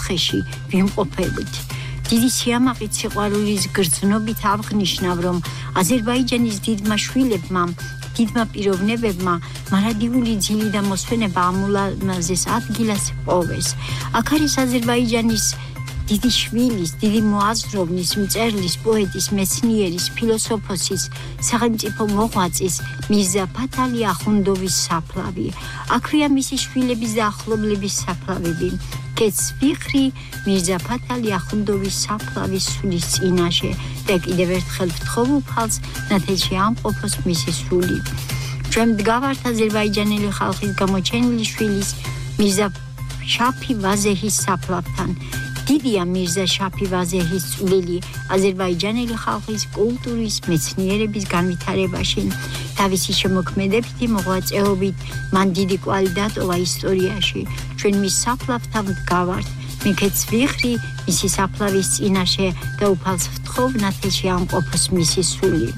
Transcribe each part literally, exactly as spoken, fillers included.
საკითხში ვიმყოფებით. დიდი სიამაყით სიყვარულის გრძნობით აღნიშნავ, რომ აზერბაიჯანის დიდმა შვილებმა, დიდმა პიროვნებებმა მარადიული ძილი და მოსვენება ამულამაზეს ადგილას პოვეს. აქ არის აზერბაიჯანის დიდი შვილის, დიდი მოაზროვნის, მწერლის, პოეტის, მეცნიერის, ფილოსოფოსის, სახელმწიფო მოღვაწის მირზა ფათალი ახუნდოვის საფლავი. აქვეა მისი შვილების და ახლობლების საფლავები. კეცვიხრი მირზა ფათალი ახუნდოვის საფლავის სულის წინაშე და კიდევ ერთხელ ვთხოვ უფალს, ნათელში ამყოფოს მისი სული. ჩვენ მდგავართ აზერბაიჯანელი ხალხის გამოჩენილი შვილის მირზა შაფი ვაზეჰის საფლავთან. დიდია მირზა შაფი ვაზეჰის წვლილი აზერბაიჯანელი ხალხის კულტურის, მეცნიერების განვითარებაში. თავისი შემოქმედებითი მოღვაწეობით მან დიდი კვალი დატოვა ისტორიაში. ჩვენ მის საფლავთან ვდგავართ. მიკეცვიხრი მისი საფლავის წინაშე და უფალს ვთხოვ, ნათელში ამყოფოს მისი სული.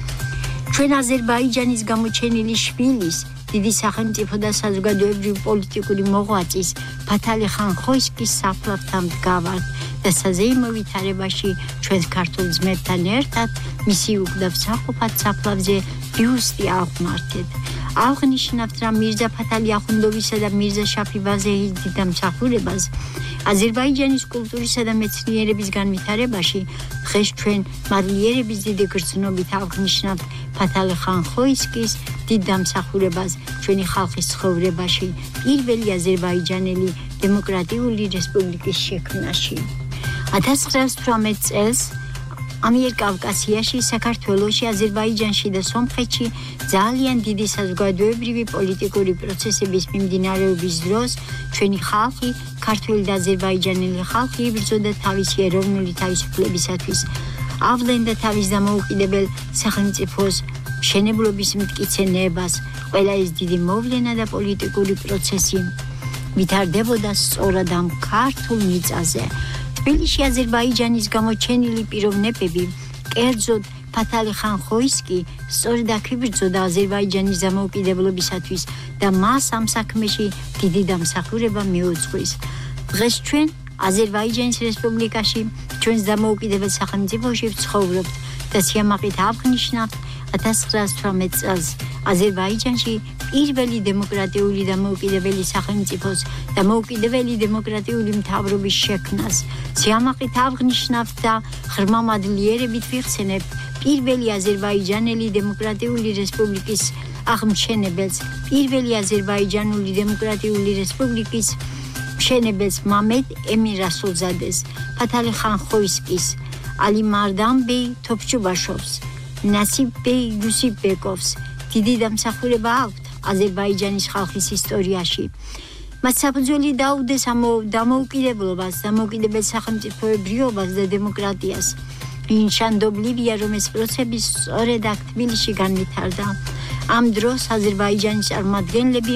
ჩვენ აზერბაიჯანის გამოჩენილი შვილის, დიდი სახელმწიფო და საზოგადოებრივი პოლიტიკური მოღვაწის ფათალი ხანხოისკის საფლავთან ვდგავართ და საზეიმო ვითარებაში ჩვენ ქართულ ძმებთან ერთად მისი უგდავ საყოფად საფლავზე ბიუსტი აღმართეთ. აღნიშნავთ, რომ მირზა ფათალი ახუნდოვისა და მირზა შაფი ვაზეჰის დიდამსახურებას აზერბაიჯანის კულტურისა და მეცნიერების განვითარებაში დღეს ჩვენ მადლიერების დიდი გრძნობით აღნიშნავთ ფათალი ხანხოისკის დიდ დამსახურებას ჩვენი ხალხის ცხოვრებაში პირველი აზერბაიჯანელი დემოკრატიული რესპუბლიკის შექმნაში. ათას ცხრაას თვრამეტ წელს ამიერკავკასიაში, საქართველოში, აზერბაიჯანში და სომხეთში ძალიან დიდი საზოგადოებრივი პოლიტიკური პროცესების მიმდინარეობის დროს ჩვენი ხალხი, ქართველი და აზერბაიჯანელი ხალხი იბრძოდა თავისი ეროვნული თავისუფლებისათვის. ავლენდა თავის დამოუკიდებელ სახელმწიფოს მშენებლობის მტკიცენებას. ყველა ეს დიდი მოვლენა და პოლიტიკური პროცესი ვითარდებოდა სწორად ამ ქართულ მიწაზე. თბილისში აზერბაიჯანის გამოჩენილი პიროვნებები, კერძოდ ფათალი ხანხოისკი, სწორედ აქ იბრძოდა აზერბაიჯანის დამოუკიდებლობისათვის და მას ამ საქმეში დიდი დამსახურება მიუძღვის. დღეს ჩვენ აზერბაიჯანის რესპუბლიკაში, ჩვენს დამოუკიდებელ სახელმწიფოში ვცხოვრობთ და სიამაყით აღნიშნავთ ათას ცხრაას თვრამეტ წელს აზერბაიჯანში პირველი დემოკრატიული დამოუკიდებელი სახელმწიფოს დამოუკიდებელი დემოკრატიული მთავრობის შექმნას. სიამაყით აღნიშნავთ და ღრმა მადლიერებით ვიხსენებთ პირველი აზერბაიჯანელი დემოკრატიული რესპუბლიკის აღმშენებელს, პირველი აზერბაიჯანული დემოკრატიული რესპუბლიკის მშენებელს მამედ ემირ რასულზადეს, ფათალი ხანხოისკის, ალი მარდანბეი თოფჩუბაშოვს, ნასიბბეი იუსიფბეკოვს დიდი დამსახურება აქვთ აზერბაიჯანის ხალხის ისტორიაში. მათ საფუძველი დაუდეს ამ დამოუკიდებლობას, დამოუკიდებელ სახელმწიფოებრიობას და დემოკრატიას. ინშანდობლივია, რომ ეს პროცესები სწორედ აქ თბილისში განვითარდა. ამ დროს აზერბაიჯანის წარმომადგენლები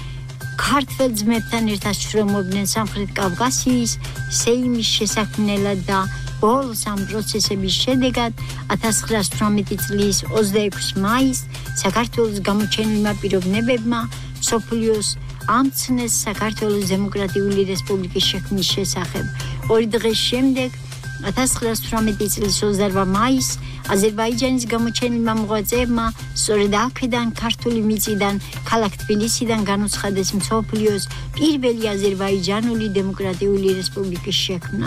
ქართველ ძმებთან ერთად შრომობდნენ სამხრეთ კავკასიის სეიმის შესაქმნელად და ბოლოს ამ პროცესების შედეგად ათას ცხრაას თვრამეტი წლის ოცდაექვსი მაისს საქართველოს გამოჩენილმა პიროვნებებმა მსოფლიოს ამცნეს საქართველოს დემოკრატიული რესპუბლიკის შექმნის შესახებ. ორი დღის შემდეგ ათას ცხრაას თვრამეტი წლის ოცდაოთხ მაისს აზერბაიჯანის გამოჩენილმა მოღვაწეებმა სწორედ აქედან ქართული მიწიდან ქალაქ თბილისიდან განუცხადეს მსოფლიოს პირველი აზერბაიჯანული დემოკრატიული რესპუბლიკის შექმნა.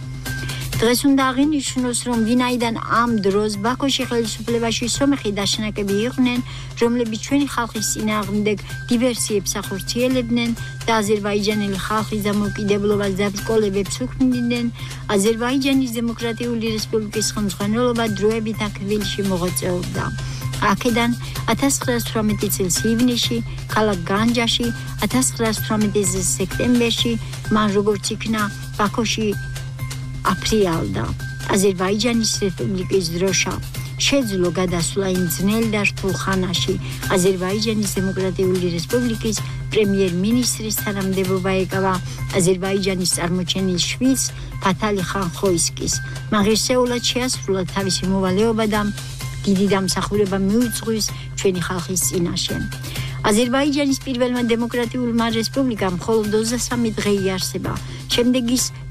დღეს უნდა აღინიშნოს, რომ ვინაიდან ამ დროს ბაქოში ხელისუფლებაში სომეხი დაშნაკები იყვნენ, რომლებიც ჩვენი ხალხის წინააღმდეგ დივერსიებს ახორციელებდნენ და აზერბაიჯანელი ხალხის დამოუკიდებლობას დაბრკოლებებს უქმნიდნენ, აზერბაიჯანის დემოკრატიული რესპუბლიკის ხელმძღვანელობა დროებით აქ თბილისში მოღვაწეობდა. აქედან ათას ცხრაას თვრამეტი წლის ივნისში, ქალაქ განჯაში, ათას ცხრაას თვრამეტი წლის სექტემბერში, მან როგორც იქნა ბაქოში აფრიალდა აზერბაიჯანის რესპუბლიკის დროშა. შეძლო გადასვლა იმ ძნელ და რთულ ხანაში. აზერბაიჯანის დემოკრატიული რესპუბლიკის პრემიერ-მინისტრის თანამდებობა ეკავა აზერბაიჯანის წარმოჩენილ შვილს ფათალი ხანხოისკის. მან ღირსეულად შეასრულა თავისი მოვალეობა და დიდი დამსახურება მიუძღვის ჩვენი ხალხის წინაშე. აზერბაიჯანის პირველმა დემოკრატიულმა რესპუბლიკამ მხოლოდ ოცდასამი დღე იარსება. შემდეგ ის